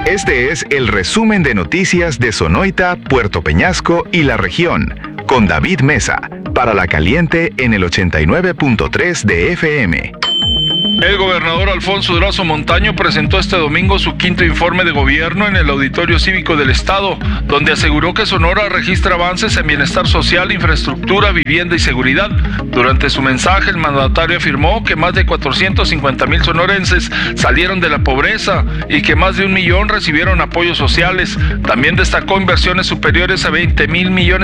Este es el resumen de noticias de Sonoita, Puerto Peñasco y la región, con David Mesa, para La Caliente en el 89.3 de FM. El gobernador Alfonso Durazo Montaño presentó este domingo su quinto informe de gobierno en el Auditorio Cívico del Estado, donde aseguró que Sonora registra avances en bienestar social, infraestructura, vivienda y seguridad. Durante su mensaje, el mandatario afirmó que más de 450,000 sonorenses salieron de la pobreza y que más de 1 millón recibieron apoyos sociales. También destacó inversiones superiores a 20,000 millones